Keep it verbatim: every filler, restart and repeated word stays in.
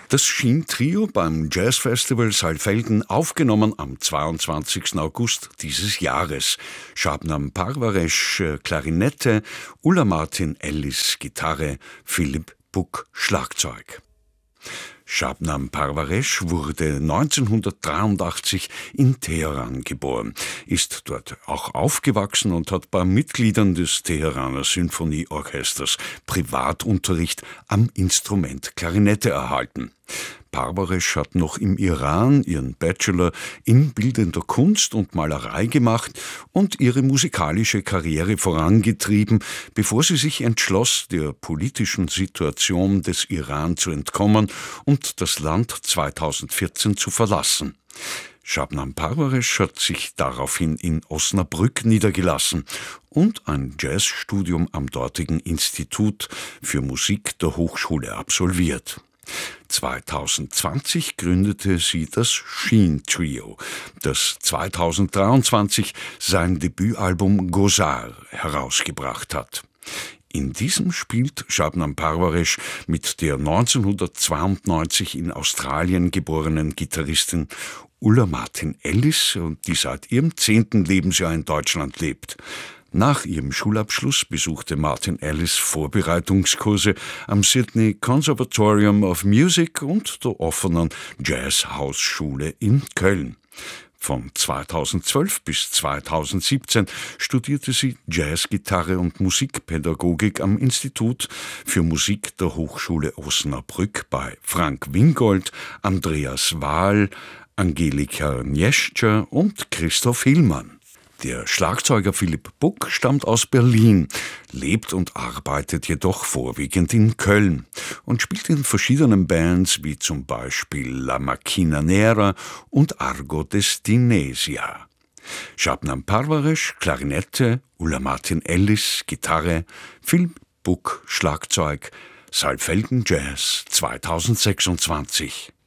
Das Sheen-Trio beim Jazzfestival Saalfelden, aufgenommen am zweiundzwanzigsten August dieses Jahres. Shabnam Parvaresh, Klarinette, Ulla Martin Ellis, Gitarre, Philipp Buck, Schlagzeug. Shabnam Parvaresh wurde neunzehnhundertdreiundachtzig in Teheran geboren, ist dort auch aufgewachsen und hat bei Mitgliedern des Teheraner Sinfonieorchesters Privatunterricht am Instrument Klarinette erhalten. Parvaresh hat noch im Iran ihren Bachelor in Bildender Kunst und Malerei gemacht und ihre musikalische Karriere vorangetrieben, bevor sie sich entschloss, der politischen Situation des Iran zu entkommen und das Land zweitausendvierzehn zu verlassen. Shabnam Parvaresh hat sich daraufhin in Osnabrück niedergelassen und ein Jazzstudium am dortigen Institut für Musik der Hochschule absolviert. zweitausendzwanzig gründete sie das Sheen-Trio, das zweitausenddreiundzwanzig sein Debütalbum Gozar herausgebracht hat. In diesem spielt Shabnam Parvaresh mit der neunzehnhundertzweiundneunzig in Australien geborenen Gitarristin Ulla Martin Ellis, die seit ihrem zehnten Lebensjahr in Deutschland lebt. Nach ihrem Schulabschluss besuchte Martin Ellis Vorbereitungskurse am Sydney Conservatorium of Music und der offenen Jazzhausschule in Köln. Von zweitausendzwölf bis zweitausendsiebzehn studierte sie Jazzgitarre und Musikpädagogik am Institut für Musik der Hochschule Osnabrück bei Frank Wingold, Andreas Wahl, Angelika Niescher und Christoph Hillmann. Der Schlagzeuger Philipp Buck stammt aus Berlin, lebt und arbeitet jedoch vorwiegend in Köln und spielt in verschiedenen Bands wie zum Beispiel La Macchina Nera und Argo Destinesia. Shabnam Parvaresh, Klarinette, Ulla Martin Ellis, Gitarre, Philipp Buck, Schlagzeug, Saalfelden Jazz zweitausendsechsundzwanzig.